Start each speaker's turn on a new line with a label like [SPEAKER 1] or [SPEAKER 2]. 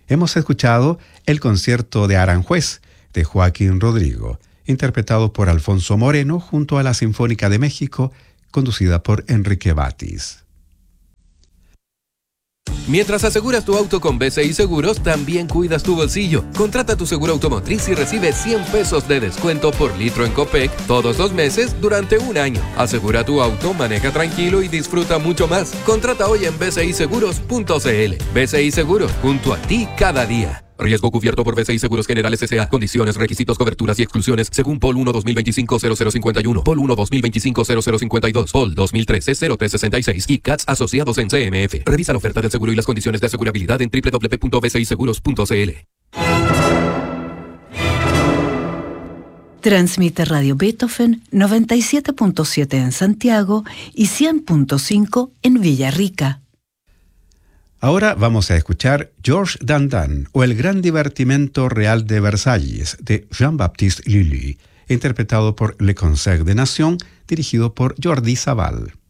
[SPEAKER 1] Hemos escuchado el concierto de Aranjuez de Joaquín Rodrigo, interpretado por Alfonso Moreno junto a la Sinfónica de México, conducida por Enrique Batis.
[SPEAKER 2] Mientras aseguras tu auto con BCI Seguros, también cuidas tu bolsillo. Contrata tu seguro automotriz y recibe 100 pesos de descuento por litro en Copec todos los meses durante un año. Asegura tu auto, maneja tranquilo y disfruta mucho más. Contrata hoy en bciseguros.cl. BCI Seguros, junto a ti cada día. Riesgo cubierto por BCI Seguros Generales S.A. Condiciones, requisitos, coberturas y exclusiones según POL 1-2025-0051, POL 1-2025-0052, POL 2013-0366 y CATS asociados en CMF. Revisa la oferta del seguro y las condiciones de asegurabilidad en www.bciseguros.cl.
[SPEAKER 3] Transmite Radio Beethoven 97.7 en Santiago y 100.5 en Villarrica.
[SPEAKER 1] Ahora vamos a escuchar Georges Dandan o El Gran Divertimento Real de Versalles de Jean-Baptiste Lully, interpretado por Le Concert des Nations, dirigido por Jordi Savall.